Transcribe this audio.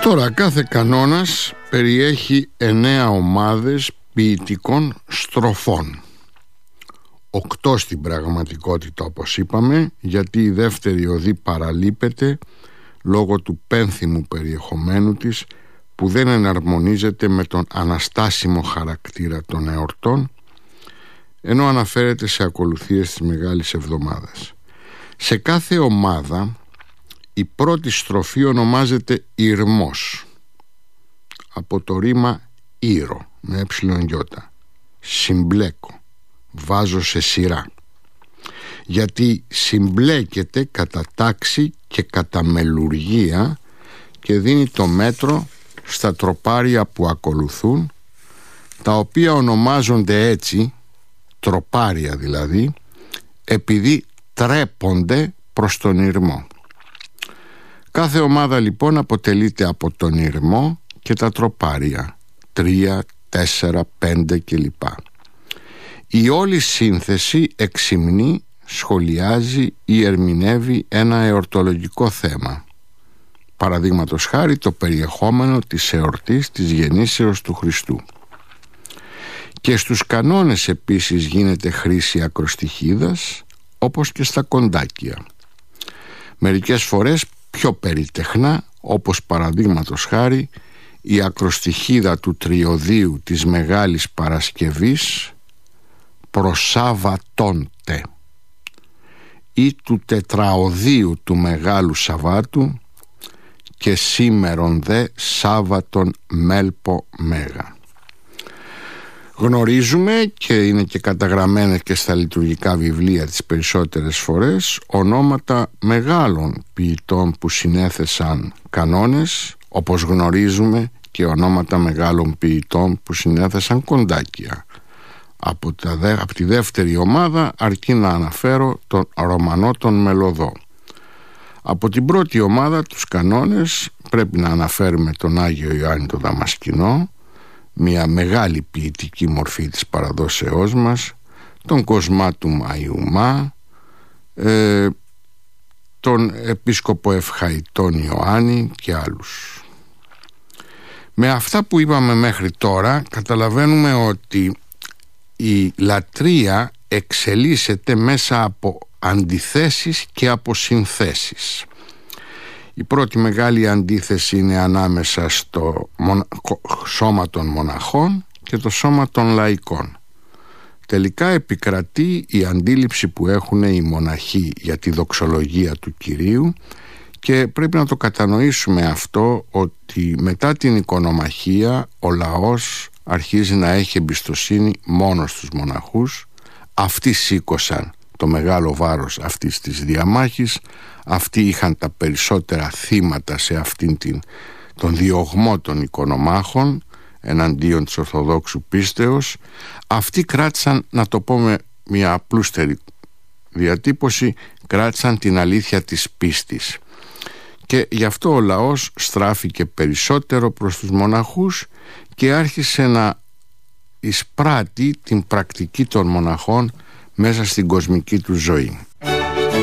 Τώρα κάθε κανόνας περιέχει 9 ομάδες ποιητικών στροφών. 8 στην πραγματικότητα, όπως είπαμε, γιατί η δεύτερη οδή παραλείπεται λόγω του πένθυμου περιεχομένου της, που δεν εναρμονίζεται με τον αναστάσιμο χαρακτήρα των εορτών, ενώ αναφέρεται σε ακολουθίες της Μεγάλης Εβδομάδας. Σε κάθε ομάδα η πρώτη στροφή ονομάζεται ηρμός, από το ρήμα ήρο με γιώτα. Συμπλέκω, βάζω σε σειρά, γιατί συμπλέκεται κατά τάξη και κατά μελουργία και δίνει το μέτρο στα τροπάρια που ακολουθούν, τα οποία ονομάζονται έτσι, τροπάρια δηλαδή, επειδή τρέπονται προς τον ηρμό. Κάθε ομάδα λοιπόν αποτελείται από τον ηρμό και τα τροπάρια 3, 4, 5 κλπ. Η όλη σύνθεση εξυμνεί, σχολιάζει ή ερμηνεύει ένα εορτολογικό θέμα. Παραδείγματος χάρη το περιεχόμενο της εορτής της γεννήσεως του Χριστού. Και στους κανόνες επίσης γίνεται χρήση ακροστιχίδας, όπως και στα κοντάκια. Μερικές φορές πιο περιτεχνά, όπως παραδείγματος χάρη η ακροστιχίδα του τριωδίου της Μεγάλης Παρασκευής «Προσάββατόντε» ή του τετραωδίου του Μεγάλου Σαββάτου «Και σήμερον δε Σάββατον μέλπο μέγα». Γνωρίζουμε, και είναι και καταγραμμένα και στα λειτουργικά βιβλία τις περισσότερες φορές, ονόματα μεγάλων ποιητών που συνέθεσαν κανόνες, όπως γνωρίζουμε και ονόματα μεγάλων ποιητών που συνέθεσαν κοντάκια. Από τη δεύτερη ομάδα αρκεί να αναφέρω τον Ρωμανό τον Μελωδό. Από την πρώτη ομάδα τους κανόνες πρέπει να αναφέρουμε τον Άγιο Ιωάννη τον Δαμασκηνό, μια μεγάλη ποιητική μορφή της παραδόσεώς μας, τον Κοσμά του Μαϊουμά, τον Επίσκοπο Ευχαϊτών Ιωάννη και άλλους. Με αυτά που είπαμε μέχρι τώρα καταλαβαίνουμε ότι η λατρεία εξελίσσεται μέσα από αντιθέσεις και από συνθέσεις. Η πρώτη μεγάλη αντίθεση είναι ανάμεσα στο σώμα των μοναχών και το σώμα των λαϊκών. Τελικά επικρατεί η αντίληψη που έχουν οι μοναχοί για τη δοξολογία του Κυρίου, και πρέπει να το κατανοήσουμε αυτό, ότι μετά την οικονομαχία ο λαός αρχίζει να έχει εμπιστοσύνη μόνο στους μοναχούς. Αυτοί σήκωσαν το μεγάλο βάρος αυτής της διαμάχης, αυτοί είχαν τα περισσότερα θύματα σε αυτήν τον διωγμό των οικονομάχων εναντίον της Ορθοδόξου πίστεως. Αυτοί κράτησαν, να το πούμε μια απλούστερη διατύπωση, κράτησαν την αλήθεια της πίστης, και γι' αυτό ο λαός στράφηκε περισσότερο προς τους μοναχούς και άρχισε να εισπράττει την πρακτική των μοναχών μέσα στην κοσμική του ζωή.